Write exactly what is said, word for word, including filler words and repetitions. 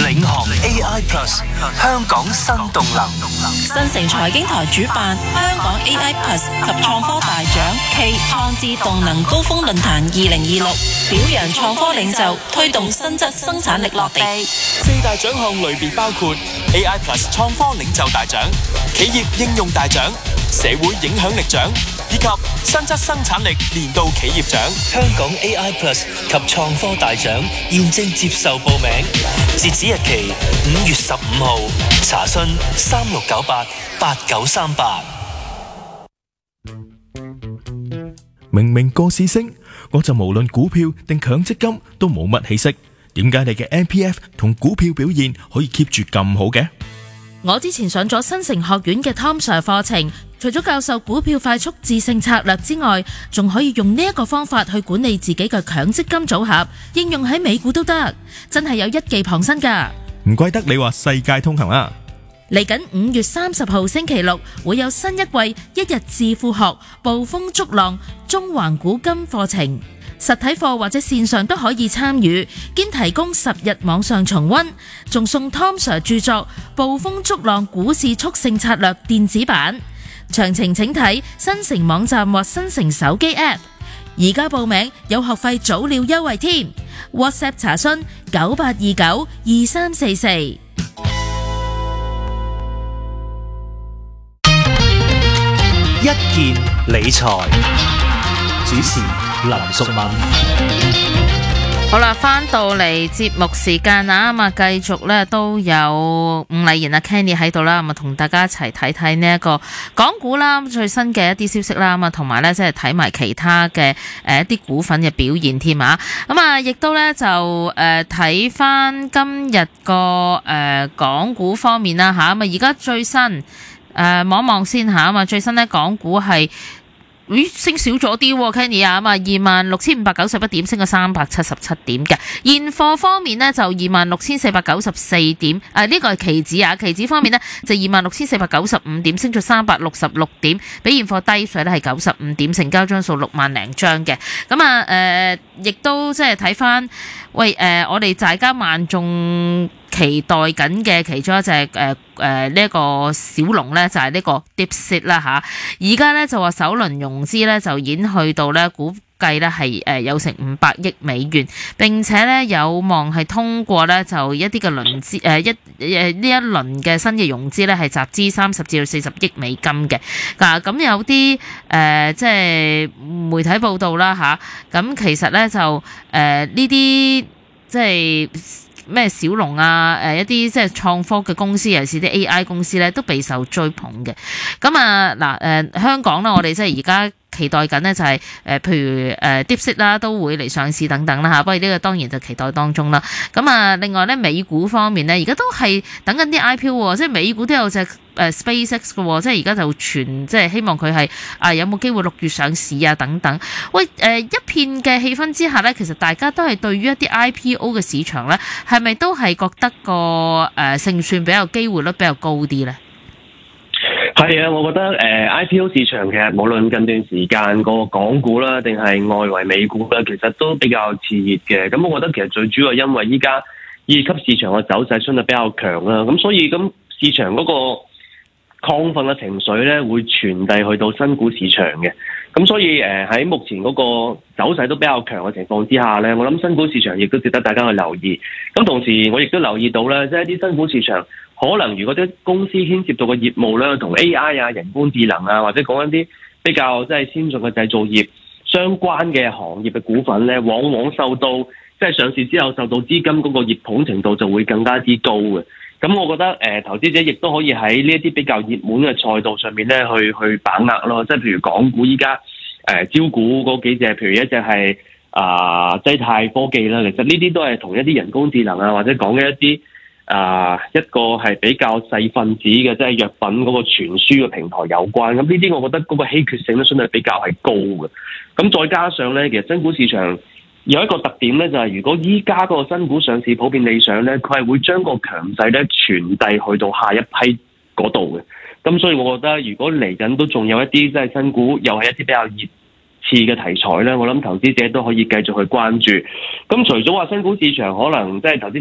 領航 A I Plus 香港新動能。 新城財經台主辦香港 A I Plus 及創科大獎暨創智動能高峰論壇二零二六，表揚創科領袖，推動新質生產力落地。 四大獎項類別包括 A I Plus 創科領袖大獎、企業應用大獎、社會影響力獎以及新質生產力年度企業獎。 香港 A I Plus 及創科大獎現正接受報名，截止日期五月十五號，查詢三六九八八九三八。 明明個市升，我就無論股票定強積金都冇乜起色，點解你嘅 M P F 同股票表現可以 keep 住咁好嘅？ 我之前上咗新城學院嘅 Tom Sir 課程，除咗教授股票快速致勝策略之外，仲可以用呢一個方法去管理自己嘅強積金組合，應用喺美股都得，真係有一技傍身噶。 唔怪得你話世界通行啦！ 嚟緊五月三十號星期六會有新一季一日致富學暴風逐浪中環古今課程，實體課或者線上都可以參與，兼提供十日網上重溫，仲送 Tom Sir 著作《暴風逐浪股市速勝策略》電子版。詳情請睇新城網站或新城手機 App。而家報名有學費早鳥優惠添 ，WhatsApp 查詢九八二九二三四四。 一件理財，主持林淑敏。 好啦，翻到嚟節目時間啊，咁啊繼續咧都有伍禮賢啊 Kenny 喺度啦，咁啊同大家一齊睇睇呢一個港股啦，最新嘅一啲消息啦，咁啊同埋咧即係睇埋其他嘅誒一啲股份嘅表現添啊，咁啊亦都咧就誒睇翻今日個誒港股方面啦吓，咁啊而家最新誒望望先吓，咁啊最新咧港股係。咦，升少咗啲喎 Kenny 啊，嘛二萬六千五百九十一點，升咗三百七十七點嘅。現貨方面呢，就二萬六千四百九十四點，誒、啊、呢、這個係期指啊，期指方面呢，就二萬六千四百九十五點，升咗三百六十六點，比現貨低水呢係九十五點，成交張數六萬零張嘅。咁啊誒，亦、呃、都即係睇翻，喂誒、呃，我哋大家萬眾期待緊嘅其中一隻誒誒呢一個小龍咧，就係、是、呢個 DeepSeek 啦嚇。而家咧就話首輪融資咧就已經去到咧估計咧係誒有成五百億美元，並且咧有望係通過咧就一啲嘅輪資誒一誒呢一輪嘅新嘅融資咧係集資三十至到四十億美金嘅。嗱咁有啲誒、呃、即係媒體報道啦嚇，咁、啊、其實咧就誒呢啲即係。咩小龍啊，誒一啲即係創科嘅公司，尤其是啲 A I 公司咧，都備受追捧嘅。咁啊嗱誒香港啦，我哋即係而家期待緊呢、就是，就係誒譬如誒 DeepSeek 啦，都會嚟上市等等啦嚇。不過呢個當然就期待當中啦。咁啊，另外咧美股方面咧，而家都係等緊啲 I P O 喎，即係美股都有隻誒 SpaceX 嘅喎，即係而家就傳即係希望佢係啊有冇機會六月上市啊等等。喂誒、呃、一片嘅氣氛之下咧，其實大家都係對於一啲 I P O 嘅市場咧，係咪都係覺得個誒、呃、勝算比較機會率比較高啲咧？ 係啊，我覺得誒、呃、I P O 市場其實無論近段時間個港股啦，定係外圍美股啦，其實都比較熾熱嘅。咁我覺得其實最主要係因為依家二級市場嘅走勢相對比較強啦，咁所以咁市場嗰個亢奮嘅情緒咧，會傳遞去到新股市場嘅。咁所以誒喺、呃、目前嗰個走勢都比較強嘅情況之下咧，我諗新股市場亦都值得大家去留意。咁同時我亦都留意到咧，即係一啲新股市場。可能如果啲公司牽涉到嘅業務咧，同 A I 啊、人工智能啊，或者講一啲比較即係先進嘅製造業相關嘅行業嘅股份咧，往往受到即係上市之後受到資金嗰個熱捧程度就會更加之高嘅。咁我覺得誒、呃、投資者亦都可以喺呢一啲比較熱門嘅賽道上面咧，去去把握咯。即係譬如港股依家誒招股嗰幾隻，譬如一隻係啊濟泰科技啦，其實呢啲都係同一啲人工智能啊，或者講嘅一啲。啊，一個係比較細分子嘅，即係藥品嗰個傳輸嘅平台有關。咁呢啲我覺得嗰個稀缺性咧，相對比較係高嘅。咁再加上咧，其實新股市場有一個特點咧，就係、是、如果依家嗰個新股上市普遍理想咧，佢係會將個強勢咧傳遞去到下一批嗰度嘅。咁所以我覺得，如果嚟緊都仲有一啲即係新股，又係一啲比較熱次嘅題材咧，我諗投資者都可以繼續去關注。咁除咗話新股市場可能即係投資